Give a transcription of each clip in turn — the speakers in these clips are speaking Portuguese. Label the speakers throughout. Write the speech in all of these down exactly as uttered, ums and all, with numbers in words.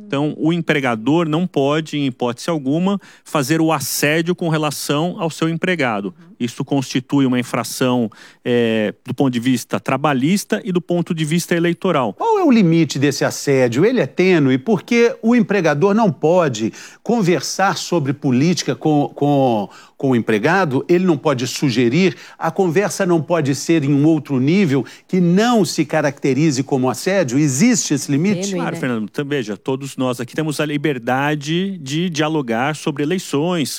Speaker 1: Então, o empregador não pode, em hipótese alguma, fazer o assédio com relação ao seu empregado. Isso constitui uma infração é, do ponto de vista trabalhista e do ponto de vista eleitoral.
Speaker 2: Qual é o limite desse assédio? Ele é tênue porque o empregador não pode conversar sobre política com, com, com o empregado, ele não pode sugerir, a conversa não pode ser em um outro nível que não se caracterize como assédio? Existe esse limite?
Speaker 1: Claro, né? Fernando, então, veja, todos nós aqui temos a liberdade de dialogar sobre eleições,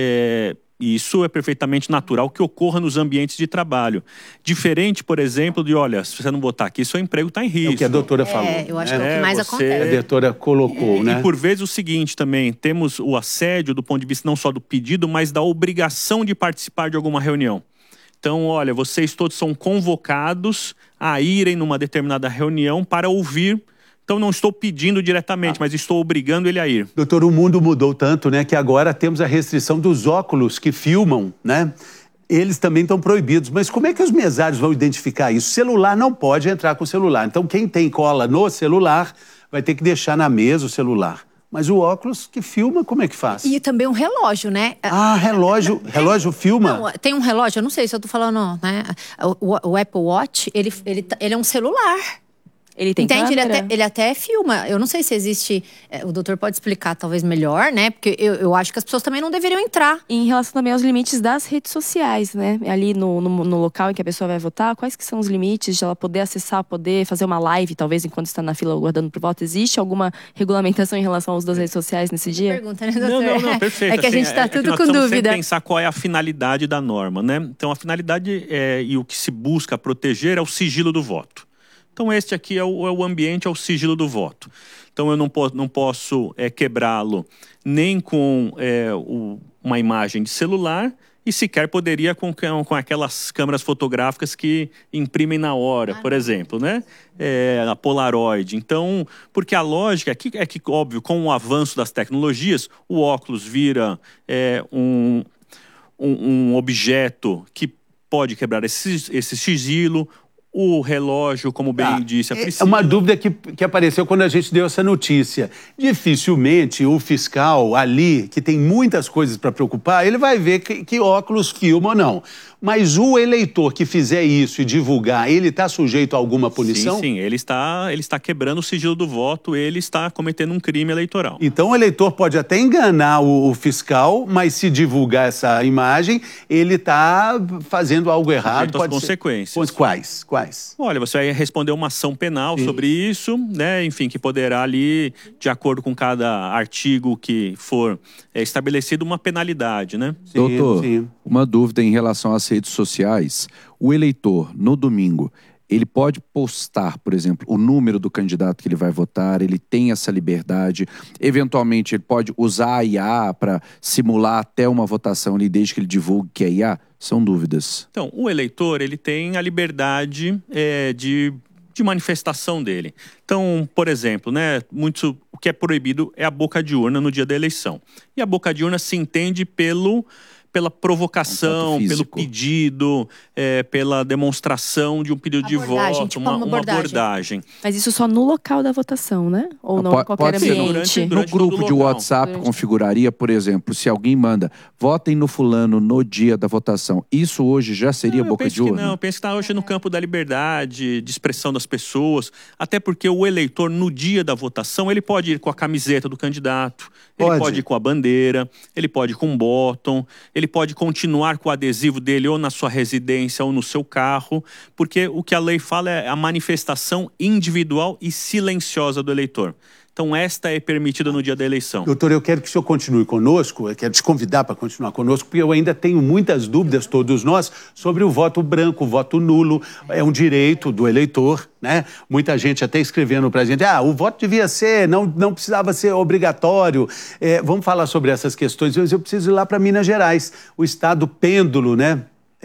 Speaker 1: é, e isso é perfeitamente natural que ocorra nos ambientes de trabalho. Diferente, por exemplo, de, olha, se você não votar aqui, seu emprego está em risco.
Speaker 2: É o que a doutora
Speaker 3: É,
Speaker 2: falou.
Speaker 3: eu acho
Speaker 2: né?
Speaker 3: que é o que mais
Speaker 1: você...
Speaker 3: acontece.
Speaker 2: A doutora colocou,
Speaker 1: e,
Speaker 2: né?
Speaker 1: E por vezes o seguinte também, temos o assédio do ponto de vista não só do pedido, mas da obrigação de participar de alguma reunião. Então, olha, vocês todos são convocados a irem numa determinada reunião para ouvir. Então, não estou pedindo diretamente, ah. mas estou obrigando ele a ir.
Speaker 2: Doutor, o mundo mudou tanto, né, que agora temos a restrição dos óculos que filmam, né? Eles também estão proibidos. Mas como é que os mesários vão identificar isso? O celular não pode entrar com o celular. Então, quem tem cola no celular vai ter que deixar na mesa o celular. Mas o óculos que filma, como é que faz?
Speaker 3: E também um relógio, né?
Speaker 2: Ah, relógio. Relógio filma?
Speaker 3: Não, tem um relógio, eu não sei se eu tô falando, né? O, o Apple Watch, ele, ele, ele é um celular.
Speaker 4: Ele tem
Speaker 3: Entende? Ele
Speaker 4: câmera?
Speaker 3: até, ele até filma. Eu não sei se existe... É, o doutor pode explicar talvez melhor, né? Porque eu, eu acho que as pessoas também não deveriam entrar.
Speaker 4: Em relação também aos limites das redes sociais, né? Ali no, no, no local em que a pessoa vai votar, quais que são os limites de ela poder acessar, poder fazer uma live, talvez, enquanto está na fila aguardando pro voto? Existe alguma regulamentação em relação ao uso das redes sociais nesse dia?
Speaker 3: Pergunta, né, doutor?
Speaker 1: Não, não, não, perfeito.
Speaker 3: É que a
Speaker 1: assim,
Speaker 3: gente tá
Speaker 1: é,
Speaker 3: tudo
Speaker 1: é
Speaker 3: com dúvida.
Speaker 1: Pensar qual é a finalidade da norma, né? Então, a finalidade é, e o que se busca proteger é o sigilo do voto. Então, este aqui é o, é o ambiente, é o sigilo do voto. Então, eu não, po não posso é, quebrá-lo nem com é, o, uma imagem de celular e sequer poderia com, com aquelas câmeras fotográficas que imprimem na hora, ah, por exemplo, né? É, a Polaroid. Então, porque a lógica aqui é que, óbvio, com o avanço das tecnologias, o óculos vira é, um, um, um objeto que pode quebrar esse, esse sigilo. O relógio, como bem ah, disse a Priscila.
Speaker 2: É uma dúvida que, que apareceu quando a gente deu essa notícia. Dificilmente o fiscal ali, que tem muitas coisas para preocupar, ele vai ver que, que óculos filma ou não. Mas o eleitor que fizer isso e divulgar, ele está sujeito a alguma punição?
Speaker 1: Sim, sim. Ele está, ele está quebrando o sigilo do voto, ele está cometendo um crime eleitoral.
Speaker 2: Então o eleitor pode até enganar o, o fiscal, mas se divulgar essa imagem, ele está fazendo algo errado.
Speaker 1: Sujeito às consequências.
Speaker 2: Ser... Quais? Quais?
Speaker 1: Olha, você vai responder uma ação penal sim. sobre isso, né? Enfim, que poderá ali, de acordo com cada artigo que for é, estabelecido, uma penalidade, né?
Speaker 5: Sim, Doutor, sim. uma dúvida em relação às redes sociais. O eleitor, no domingo, ele pode postar, por exemplo, o número do candidato que ele vai votar, ele tem essa liberdade. Eventualmente, ele pode usar a I A para simular até uma votação ali, desde que ele divulgue que é I A? São dúvidas.
Speaker 1: Então, o eleitor, ele tem a liberdade é, de, de manifestação dele. Então, por exemplo, né, muito, o que é proibido é a boca de urna no dia da eleição. E a boca de urna se entende pelo... pela provocação, pelo pedido, é, pela demonstração de um pedido abordagem, de voto,
Speaker 3: tipo
Speaker 1: uma,
Speaker 3: uma,
Speaker 1: uma
Speaker 3: abordagem.
Speaker 1: abordagem.
Speaker 4: Mas isso só no local da votação, né? Ou não,
Speaker 5: não
Speaker 4: em qualquer
Speaker 5: pode
Speaker 4: ambiente?
Speaker 5: Durante, durante no grupo de WhatsApp durante... configuraria, por exemplo, se alguém manda, votem no fulano no dia da votação, isso hoje já seria
Speaker 1: não,
Speaker 5: boca de urna?
Speaker 1: Não, eu penso que está hoje no campo da liberdade, de expressão das pessoas, até porque o eleitor, no dia da votação, ele pode ir com a camiseta do candidato, ele pode, pode ir com a bandeira, ele pode ir com um bottom, ele pode continuar com o adesivo dele ou na sua residência ou no seu carro, porque o que a lei fala é a manifestação individual e silenciosa do eleitor. Então, esta é permitida no dia da eleição.
Speaker 2: Doutor, eu quero que o senhor continue conosco, eu quero te convidar para continuar conosco, porque eu ainda tenho muitas dúvidas, todos nós, sobre o voto branco, o voto nulo. É um direito do eleitor, né? Muita gente até escrevendo para a gente, ah, o voto devia ser, não, não precisava ser obrigatório. É, vamos falar sobre essas questões, mas eu preciso ir lá para Minas Gerais, o estado pêndulo, né?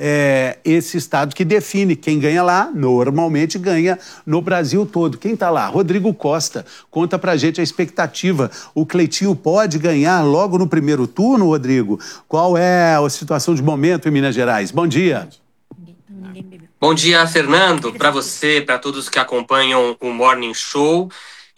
Speaker 2: É esse estado que define quem ganha lá, normalmente ganha no Brasil todo. Quem está lá? Rodrigo Costa. Conta pra gente a expectativa. O Cleitinho pode ganhar logo no primeiro turno, Rodrigo? Qual é a situação de momento em Minas Gerais? Bom dia.
Speaker 6: Bom dia, Fernando, para você, para todos que acompanham o Morning Show.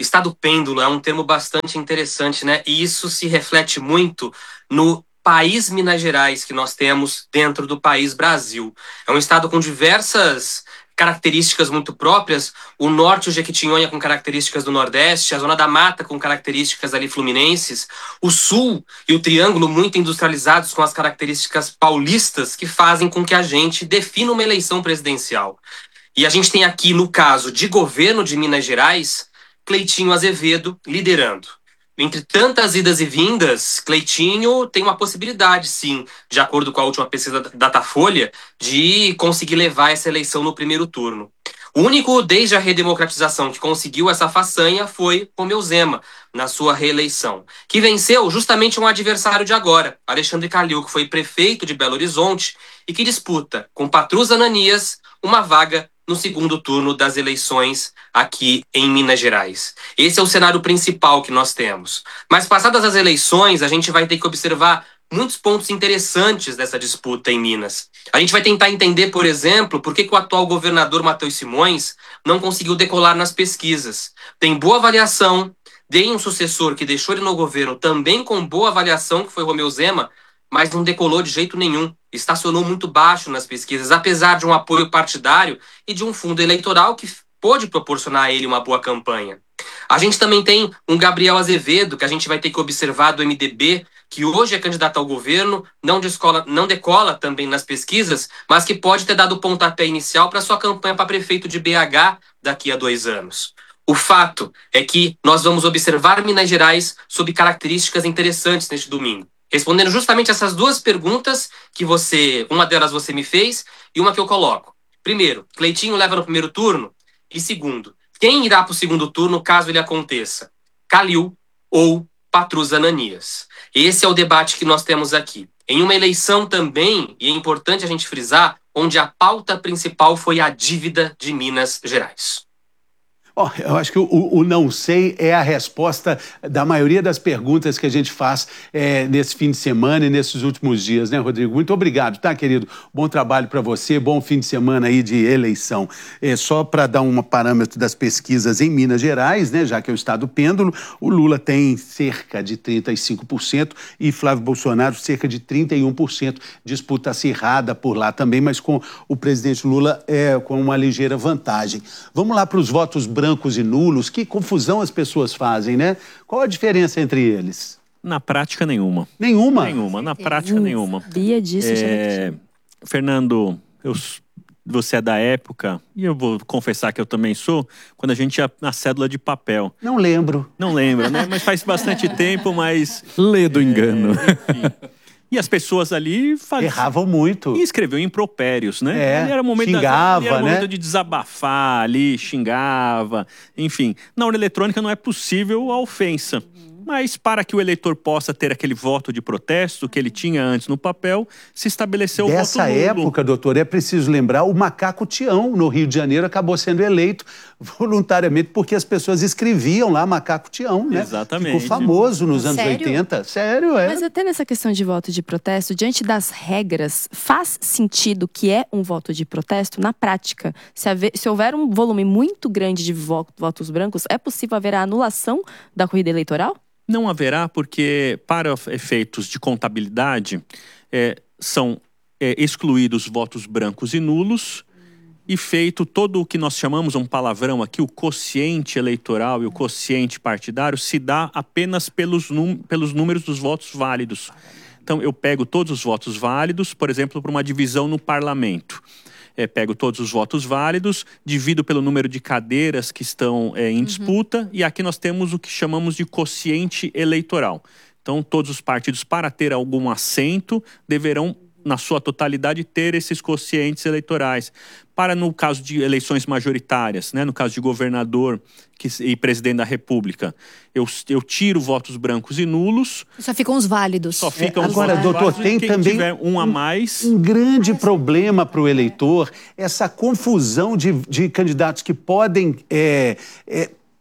Speaker 6: Estado pêndulo é um termo bastante interessante, né? E isso se reflete muito no país Minas Gerais que nós temos dentro do país Brasil. É um estado com diversas características muito próprias, o norte, o Jequitinhonha com características do nordeste, a zona da mata com características ali fluminenses, o sul e o triângulo muito industrializados com as características paulistas que fazem com que a gente defina uma eleição presidencial. E a gente tem aqui, no caso de governo de Minas Gerais, Cleitinho Azevedo liderando. Entre tantas idas e vindas, Cleitinho tem uma possibilidade, sim, de acordo com a última pesquisa da Datafolha, de conseguir levar essa eleição no primeiro turno. O único, desde a redemocratização, que conseguiu essa façanha foi Romeu Zema, na sua reeleição, que venceu justamente um adversário de agora, Alexandre Calil, que foi prefeito de Belo Horizonte e que disputa com Patrus Ananias uma vaga no segundo turno das eleições aqui em Minas Gerais. Esse é o cenário principal que nós temos. Mas passadas as eleições, a gente vai ter que observar muitos pontos interessantes dessa disputa em Minas. A gente vai tentar entender, por exemplo, por que, que o atual governador Matheus Simões não conseguiu decolar nas pesquisas. Tem boa avaliação, tem um sucessor que deixou ele no governo também com boa avaliação, que foi Romeu Zema, mas não decolou de jeito nenhum. Estacionou muito baixo nas pesquisas, apesar de um apoio partidário e de um fundo eleitoral que pôde proporcionar a ele uma boa campanha. A gente também tem um Gabriel Azevedo, que a gente vai ter que observar do M D B, que hoje é candidato ao governo, não, descola, não decola também nas pesquisas, mas que pode ter dado o pontapé inicial para sua campanha para prefeito de B H daqui a dois anos. O fato é que nós vamos observar Minas Gerais sob características interessantes neste domingo. Respondendo justamente essas duas perguntas que você, uma delas você me fez e uma que eu coloco. Primeiro, Cleitinho leva no primeiro turno? E segundo, quem irá para o segundo turno caso ele aconteça? Calil ou Patrus Ananias? Esse é o debate que nós temos aqui. Em uma eleição também, e é importante a gente frisar, onde a pauta principal foi a dívida de Minas Gerais.
Speaker 2: Oh, eu acho que o, o não sei é a resposta da maioria das perguntas que a gente faz é, nesse fim de semana e nesses últimos dias, né, Rodrigo? Muito obrigado, tá, querido? Bom trabalho para você, bom fim de semana aí de eleição. É, só para dar um parâmetro das pesquisas em Minas Gerais, né, já que é o estado pêndulo, o Lula tem cerca de trinta e cinco por cento e Flávio Bolsonaro cerca de trinta e um por cento. Disputa acirrada por lá também, mas com o presidente Lula é, com uma ligeira vantagem. Vamos lá para os votos brancos e nulos, que confusão as pessoas fazem, né? Qual a diferença entre eles?
Speaker 1: Na prática, nenhuma.
Speaker 2: Nenhuma?
Speaker 1: Nenhuma, na prática, nenhuma.
Speaker 4: Sabia disso,
Speaker 1: é...
Speaker 4: gente.
Speaker 1: Fernando, eu... você é da época, e eu vou confessar que eu também sou, quando a gente ia na cédula de papel.
Speaker 2: Não lembro.
Speaker 1: Não lembra, né? Mas faz bastante tempo, mas...
Speaker 5: Lê do engano.
Speaker 1: É, enfim. E as pessoas ali faziam...
Speaker 2: Erravam muito.
Speaker 1: E escreviam impropérios, né?
Speaker 2: É,
Speaker 1: ali era o momento
Speaker 2: xingava,
Speaker 1: da, ali era o momento
Speaker 2: né?
Speaker 1: de desabafar ali, xingava, enfim. Na urna eletrônica não é possível a ofensa. Mas para que o eleitor possa ter aquele voto de protesto que ele tinha antes no papel, se estabeleceu o voto nulo.
Speaker 2: Dessa época, doutor, é preciso lembrar, o Macaco Tião, no Rio de Janeiro, acabou sendo eleito voluntariamente porque as pessoas escreviam lá Macaco Tião, né?
Speaker 1: Exatamente.
Speaker 2: Ficou famoso nos anos
Speaker 3: Sério?
Speaker 2: oitenta. Sério, é.
Speaker 4: Mas até nessa questão de voto de protesto, diante das regras, faz sentido que é um voto de protesto na prática? Se, haver, se houver um volume muito grande de vo- votos brancos, é possível haver a anulação da corrida eleitoral?
Speaker 1: Não haverá, porque para efeitos de contabilidade é, são é, excluídos votos brancos e nulos e feito todo o que nós chamamos, um palavrão aqui, o quociente eleitoral e o quociente partidário se dá apenas pelos, num, pelos números dos votos válidos. Então eu pego todos os votos válidos, por exemplo, para uma divisão no parlamento. É, pego todos os votos válidos, divido pelo número de cadeiras que estão é, em disputa, uhum. E aqui nós temos o que chamamos de quociente eleitoral. Então, todos os partidos, para ter algum assento, deverão, na sua totalidade, ter esses quocientes eleitorais. Para, no caso de eleições majoritárias, né, no caso de governador que, e presidente da República, eu, eu tiro votos brancos e nulos.
Speaker 3: Só ficam os válidos.
Speaker 1: Só ficam
Speaker 2: é,
Speaker 1: os
Speaker 2: agora,
Speaker 1: votos
Speaker 2: doutor,
Speaker 1: válidos.
Speaker 2: tem
Speaker 1: Quem
Speaker 2: também
Speaker 1: tiver um a mais...
Speaker 2: Um, um grande problema para o eleitor, essa confusão de, de candidatos que podem... É, é,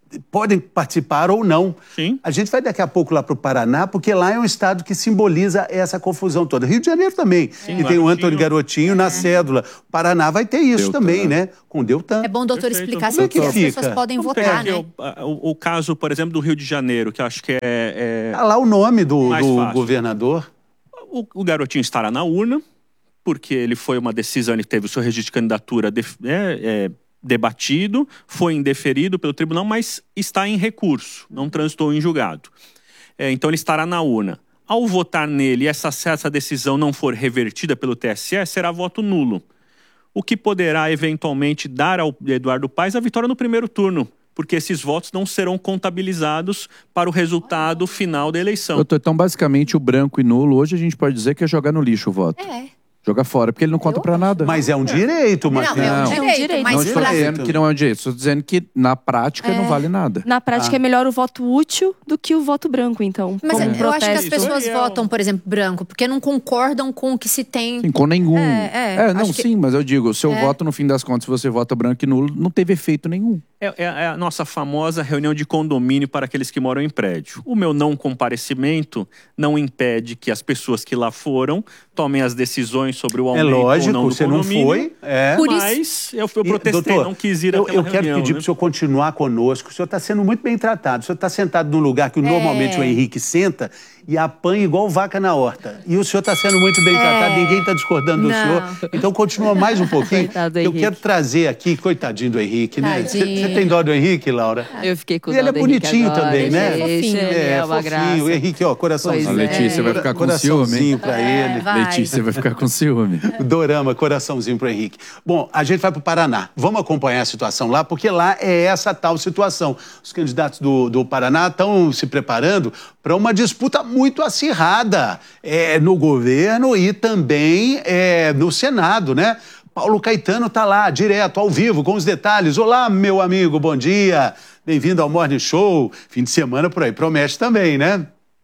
Speaker 2: podem participar ou não.
Speaker 1: Sim.
Speaker 2: A gente vai daqui a pouco lá para o Paraná, porque lá é um estado que simboliza essa confusão toda. Rio de Janeiro também.
Speaker 1: Sim,
Speaker 2: e tem o
Speaker 1: Garotinho.
Speaker 2: Antônio Garotinho na cédula. O Paraná vai ter isso
Speaker 5: Deltan.
Speaker 2: também, né? Com Deltan.
Speaker 3: É bom o doutor
Speaker 1: Perfeito.
Speaker 3: explicar
Speaker 2: Como é
Speaker 3: sobre o
Speaker 2: que
Speaker 3: que as
Speaker 2: fica?
Speaker 3: pessoas podem
Speaker 1: Vamos
Speaker 3: votar,
Speaker 1: pegar
Speaker 3: né?
Speaker 1: aqui o, o, o caso, por exemplo, do Rio de Janeiro, que eu acho que é... é...
Speaker 2: Tá lá o nome do,
Speaker 1: Mais
Speaker 2: do
Speaker 1: fácil.
Speaker 2: governador.
Speaker 1: O, o Garotinho estará na urna, porque ele foi uma decisão, ele teve o seu registro de candidatura def, é, é, debatido, foi indeferido pelo tribunal, mas está em recurso, não transitou em julgado. É, então ele estará na urna. Ao votar nele e essa, essa decisão não for revertida pelo T S E, será voto nulo. O que poderá eventualmente dar ao Eduardo Paes a vitória no primeiro turno, porque esses votos não serão contabilizados para o resultado final da eleição.
Speaker 5: Doutor, então, basicamente, o branco e nulo, hoje a gente pode dizer que é jogar no lixo o voto.
Speaker 3: É.
Speaker 5: Jogar fora, porque ele não conta
Speaker 3: Eu
Speaker 5: pra nada.
Speaker 2: Mas é um direito,
Speaker 3: Não,
Speaker 2: Marcelo.
Speaker 3: é um
Speaker 5: Não.
Speaker 3: direito,
Speaker 4: direito.
Speaker 3: mas
Speaker 5: Não estou
Speaker 3: pra-
Speaker 5: dizendo que não é um direito, estou dizendo que na prática
Speaker 3: É.
Speaker 5: não vale nada.
Speaker 4: Na prática
Speaker 2: Ah.
Speaker 4: é melhor o voto útil do que o voto branco, então.
Speaker 3: Mas
Speaker 4: como
Speaker 3: eu
Speaker 4: um
Speaker 3: acho que as
Speaker 4: protesto.
Speaker 3: pessoas
Speaker 1: Isso aí é
Speaker 3: votam,
Speaker 1: um-
Speaker 3: por exemplo, branco, porque não concordam com o que se tem.
Speaker 5: Sim, com nenhum.
Speaker 3: É, é,
Speaker 5: não,
Speaker 3: acho que-
Speaker 5: sim, mas eu digo, o seu
Speaker 3: É.
Speaker 5: voto, no fim das contas, se você vota branco e nulo, não teve efeito nenhum.
Speaker 1: É, é- é a nossa famosa reunião de condomínio para aqueles que moram em prédio. O meu não comparecimento não impede que as pessoas que lá foram tomem as decisões sobre o
Speaker 2: É
Speaker 1: aumento ou
Speaker 2: lógico,
Speaker 1: não do
Speaker 2: você não
Speaker 1: condomínio.
Speaker 2: foi. É.
Speaker 3: Por isso-
Speaker 1: Mas eu, eu
Speaker 2: E,
Speaker 1: protestei,
Speaker 2: doutor,
Speaker 1: não quis ir
Speaker 2: eu,
Speaker 1: àquela
Speaker 2: eu quero
Speaker 1: reunião,
Speaker 2: pedir
Speaker 1: né?
Speaker 2: para o senhor continuar conosco. O senhor está sendo muito bem tratado. O senhor está sentado num lugar que normalmente o Henrique senta e apanha igual vaca na horta. E o senhor está sendo muito bem tratado, ninguém está discordando do
Speaker 3: Não.
Speaker 2: senhor. Então continua mais um pouquinho.
Speaker 4: Coitado do
Speaker 2: Eu
Speaker 4: Henrique.
Speaker 2: quero trazer aqui, coitadinho do Henrique, né? Você
Speaker 3: Tadinho.
Speaker 2: você tem dó do Henrique, Laura?
Speaker 4: Eu fiquei com
Speaker 2: E ele
Speaker 4: dó
Speaker 2: é
Speaker 4: do Henrique
Speaker 2: bonitinho
Speaker 4: agora,
Speaker 2: também, né?
Speaker 4: gente.
Speaker 3: Fofinho.
Speaker 4: Ele é, uma graça.
Speaker 2: O Henrique, ó, coraçãozinho.
Speaker 4: Pois
Speaker 5: A Letícia vai ficar com
Speaker 2: Coraçãozinho
Speaker 5: ciúme.
Speaker 2: pra
Speaker 3: É,
Speaker 2: ele.
Speaker 3: vai.
Speaker 5: Letícia vai ficar com ciúme.
Speaker 2: Dorama, coraçãozinho pro Henrique. Bom, a gente vai pro Paraná. Vamos acompanhar a situação lá, porque lá é essa tal situação. Os candidatos do, do Paraná estão se preparando para uma disputa muito acirrada é, no governo e também é, no Senado, né? Paulo Caetano está lá, direto, ao vivo, com os detalhes. Olá, meu amigo, bom dia. Bem-vindo ao Morning Show. Fim de semana por aí promete também, né?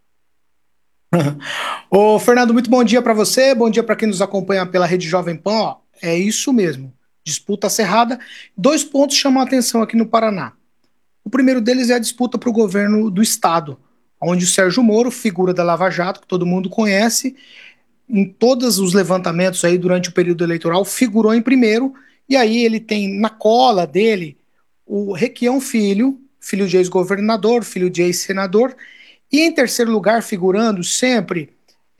Speaker 7: Ô, Fernando, muito bom dia para você, bom dia para quem nos acompanha pela Rede Jovem Pan. Ó, é isso mesmo, disputa acirrada. Dois pontos chamam a atenção aqui no Paraná. O primeiro deles é a disputa para o governo do estado, onde o Sérgio Moro, figura da Lava Jato, que todo mundo conhece, em todos os levantamentos aí durante o período eleitoral, figurou em primeiro, e aí ele tem na cola dele o Requião Filho, filho de ex-governador, filho de ex-senador, e em terceiro lugar, figurando sempre,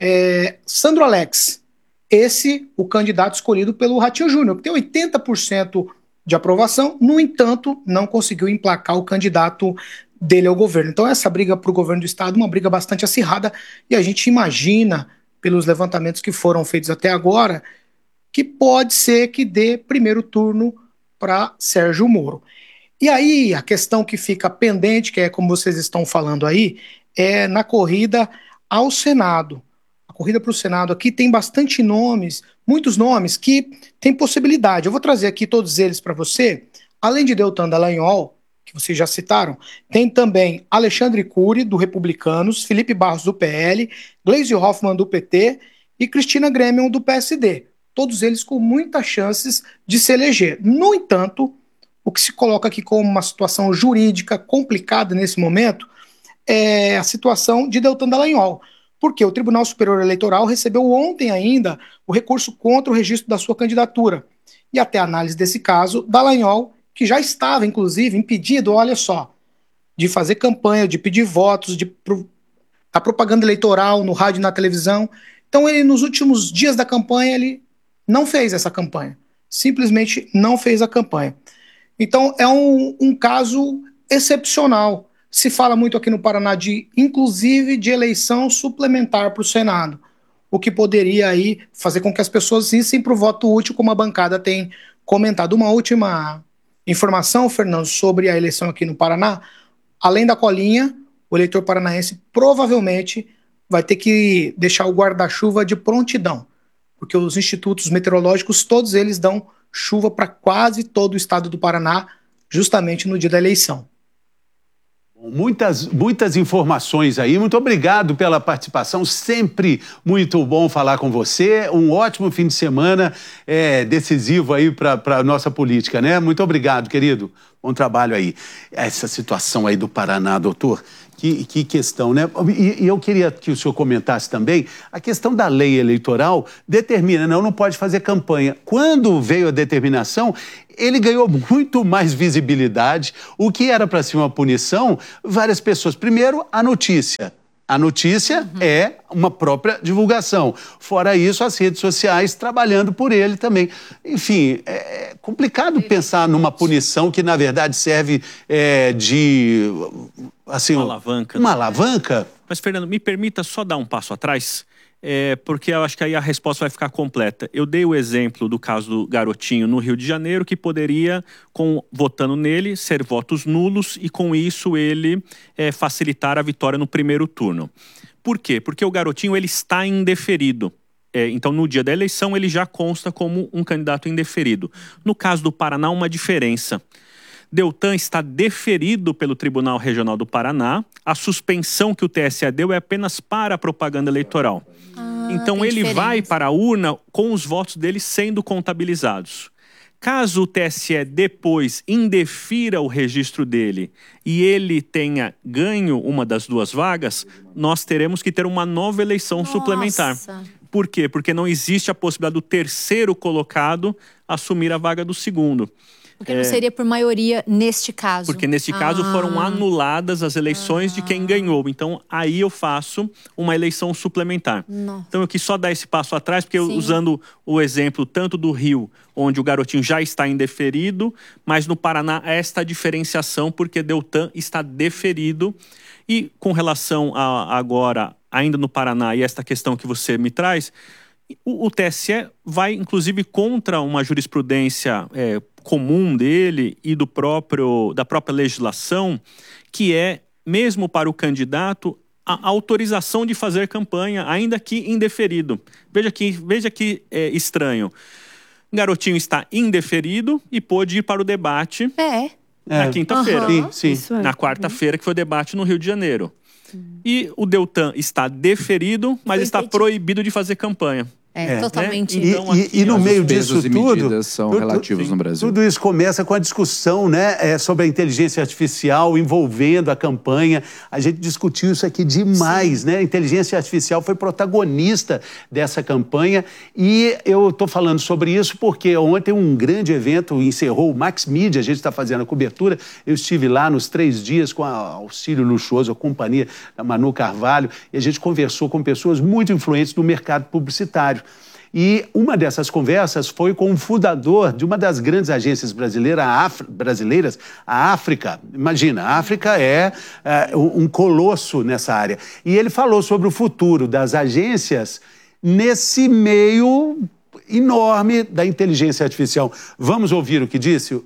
Speaker 7: é, Sandro Alex, esse o candidato escolhido pelo Ratinho Júnior, que tem oitenta por cento de aprovação, no entanto, não conseguiu emplacar o candidato dele ao governo. Então essa briga para o governo do estado é uma briga bastante acirrada, e a gente imagina, pelos levantamentos que foram feitos até agora, que pode ser que dê primeiro turno para Sérgio Moro. E aí, a questão que fica pendente, que é como vocês estão falando aí, é na corrida ao Senado. A corrida para o Senado aqui tem bastante nomes, muitos nomes que têm possibilidade. Eu vou trazer aqui todos eles para você. Além de Deltan Dallagnol, que vocês já citaram, tem também Alexandre Cury, do Republicanos, Felipe Barros, do P L, Gleisi Hoffmann, do P T e Cristina Gremion, do P S D. Todos eles com muitas chances de se eleger. No entanto, o que se coloca aqui como uma situação jurídica complicada nesse momento é a situação de Deltan Dallagnol, porque o Tribunal Superior Eleitoral recebeu ontem ainda o recurso contra o registro da sua candidatura. E até a análise desse caso, Dallagnol, que já estava, inclusive, impedido, olha só, de fazer campanha, de pedir votos, de pro, a propaganda eleitoral no rádio e na televisão. Então ele, nos últimos dias da campanha, ele não fez essa campanha. Simplesmente não fez a campanha. Então é um, um caso excepcional. Se fala muito aqui no Paraná de, inclusive, de eleição suplementar para o Senado, o que poderia aí fazer com que as pessoas issem para o voto útil, como a bancada tem comentado. Uma última informação, Fernando, sobre a eleição aqui no Paraná. Além da colinha, o eleitor paranaense provavelmente vai ter que deixar o guarda-chuva de prontidão, porque os institutos meteorológicos, todos eles dão chuva para quase todo o estado do Paraná, justamente no dia da eleição.
Speaker 2: Muitas, muitas informações aí. Muito obrigado pela participação. Sempre muito bom falar com você. Um ótimo fim de semana é, decisivo aí para a nossa política, né? Muito obrigado, querido. Bom Bom trabalho aí. Essa situação aí do Paraná, doutor, que, que questão, né? E, e eu queria que o senhor comentasse também, a questão da lei eleitoral determina, não, não pode fazer campanha. Quando veio a determinação, ele ganhou muito mais visibilidade. O que era para ser uma punição, várias pessoas. Primeiro, a notícia. A notícia uhum. é uma própria divulgação. Fora isso, as redes sociais trabalhando por ele também. Enfim, é complicado pensar numa punição que, na verdade, serve é, de... Assim,
Speaker 1: uma alavanca.
Speaker 2: Uma alavanca?
Speaker 1: Mas, Fernando, me permita só dar um passo atrás, é, porque eu acho que aí a resposta vai ficar completa. Eu dei o exemplo do caso do garotinho no Rio de Janeiro, que poderia, com, votando nele, ser votos nulos e, com isso, ele é, facilitar a vitória no primeiro turno. Por quê? Porque o garotinho ele está indeferido. É, então, no dia da eleição, ele já consta como um candidato indeferido. No caso do Paraná, uma diferença. Deltan está deferido pelo Tribunal Regional do Paraná. A suspensão que o T S E deu é apenas para a propaganda eleitoral. Ah, então ele diferença. vai para a urna com os votos dele sendo contabilizados. Caso o T S E depois indefira o registro dele e ele tenha ganho uma das duas vagas, nós teremos que ter uma nova eleição Nossa. suplementar. Por quê? Porque não existe a possibilidade do terceiro colocado assumir a vaga do segundo.
Speaker 3: Porque não seria por maioria neste caso.
Speaker 1: Porque neste ah. caso foram anuladas as eleições ah. de quem ganhou. Então, aí eu faço uma eleição suplementar. Não. Então, eu quis só dar esse passo atrás, porque eu, usando o exemplo tanto do Rio, onde o garotinho já está indeferido, mas no Paraná esta diferenciação, porque Deltan está deferido. E com relação a agora, ainda no Paraná, e esta questão que você me traz, o, o T S E vai, inclusive, contra uma jurisprudência é, comum dele e do próprio, da própria legislação, que é, mesmo para o candidato, a autorização de fazer campanha, ainda que indeferido. Veja que, veja que é, estranho. O garotinho está indeferido e pôde ir para o debate
Speaker 3: é.
Speaker 1: na
Speaker 2: é.
Speaker 1: quinta-feira.
Speaker 2: Uhum. Sim, sim.
Speaker 1: Na quarta-feira, que foi o debate no Rio de Janeiro. Uhum. E o Deltan está deferido, mas está proibido de fazer campanha.
Speaker 3: É, é, totalmente.
Speaker 2: E,
Speaker 3: então,
Speaker 2: e, e no meio disso
Speaker 5: e
Speaker 2: tudo,
Speaker 5: são
Speaker 2: tudo,
Speaker 5: relativos
Speaker 2: sim,
Speaker 5: no Brasil.
Speaker 2: Tudo isso começa com a discussão, né, é, sobre a inteligência artificial envolvendo a campanha. A gente discutiu isso aqui demais, sim. né? A inteligência artificial foi protagonista dessa campanha e eu estou falando sobre isso porque ontem um grande evento encerrou o Max Media, a gente está fazendo a cobertura. Eu estive lá nos três dias com a auxílio luxuoso, a companhia da Manu Carvalho, e a gente conversou com pessoas muito influentes do mercado publicitário. E uma dessas conversas foi com o fundador de uma das grandes agências brasileiras, a Af... brasileiras, a África. Imagina, a África é, é um colosso nessa área. E ele falou sobre o futuro das agências nesse meio enorme da inteligência artificial. Vamos ouvir o que disse?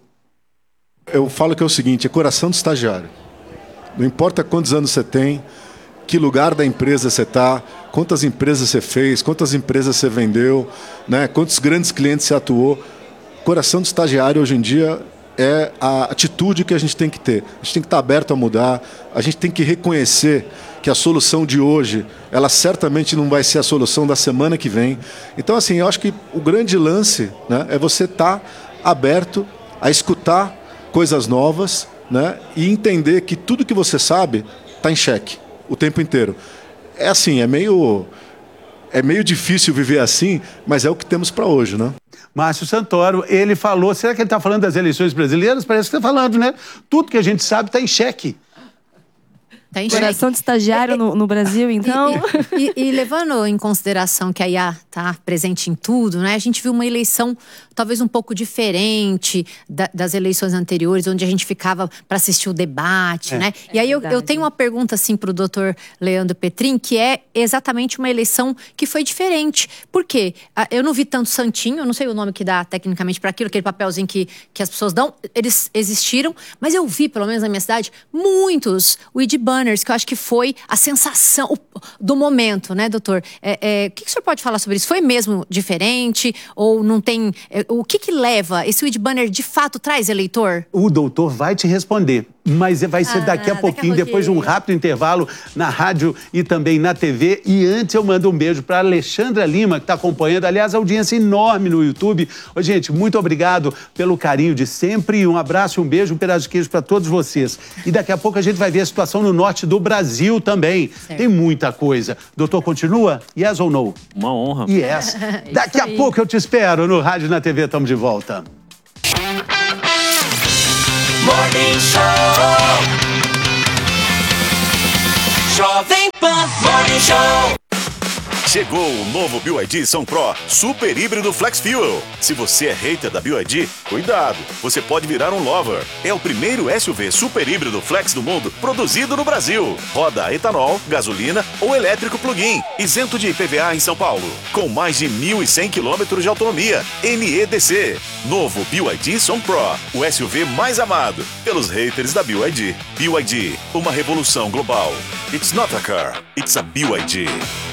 Speaker 8: Eu falo que é o seguinte, é coração do estagiário. Não importa quantos anos você tem, que lugar da empresa você está, quantas empresas você fez, quantas empresas você vendeu, né? Quantos grandes clientes você atuou. Coração do estagiário hoje em dia é a atitude que a gente tem que ter. A gente tem que estar aberto a mudar, a gente tem que reconhecer que a solução de hoje, ela certamente não vai ser a solução da semana que vem. Então, assim, eu acho que o grande lance, né, é você estar aberto a escutar coisas novas, né, e entender que tudo que você sabe está em xeque o tempo inteiro. É assim, é meio, é meio difícil viver assim, mas é o que temos para hoje, né?
Speaker 2: Márcio Santoro, ele falou, será que ele está falando das eleições brasileiras? Parece que está falando, né? Tudo que a gente sabe está em xeque.
Speaker 3: Tá em
Speaker 4: Coração de estagiário no, no Brasil, então.
Speaker 3: E, e, e, e levando em consideração que a I A está presente em tudo, né? A gente viu uma eleição talvez um pouco diferente da, das eleições anteriores, onde a gente ficava para assistir o debate, é. né? É e aí eu, eu tenho uma pergunta assim para o doutor Leandro Petrin, que é exatamente uma eleição que foi diferente. Por quê? Eu não vi tanto santinho, eu não sei o nome que dá tecnicamente para aquilo, aquele papelzinho que, que as pessoas dão, eles existiram, mas eu vi, pelo menos na minha cidade, muitos weed banners, que eu acho que foi a sensação do momento, né, doutor? É, é, o que, que o senhor pode falar sobre isso? Foi mesmo diferente? Ou não tem... É, o que que leva? Esse weed banner de fato traz eleitor?
Speaker 2: O doutor vai te responder. Mas vai ser
Speaker 3: Ah,
Speaker 2: daqui a
Speaker 3: daqui a
Speaker 2: pouquinho, depois de um
Speaker 3: pouquinho.
Speaker 2: rápido intervalo na rádio e também na T V. E antes eu mando um beijo para Alexandra Lima, que está acompanhando. Aliás, audiência enorme no YouTube. Ô, gente, muito obrigado pelo carinho de sempre. Um abraço, um beijo, um pedaço de queijo para todos vocês. E daqui a pouco a gente vai ver a situação no norte do Brasil também.
Speaker 3: Certo.
Speaker 2: Tem muita coisa. Doutor, continua? Yes ou no?
Speaker 1: Uma honra.
Speaker 2: Yes. Daqui a
Speaker 3: aí.
Speaker 2: pouco eu te espero no Rádio e na T V. Estamos de volta.
Speaker 9: Morning Show. Jovem Pan Morning Show.
Speaker 10: Chegou o novo B Y D São Pro Super Híbrido Flex Fuel. Se você é hater da B Y D, cuidado, você pode virar um lover. É o primeiro S U V super híbrido flex do mundo produzido no Brasil. Roda a etanol, gasolina ou elétrico plug-in, isento de I P V A em São Paulo. Com mais de mil e cem quilômetros de autonomia, N E D C. Novo B Y D São Pro, o S U V mais amado pelos haters da B Y D. B Y D, uma revolução global. It's not a car, it's a B Y D.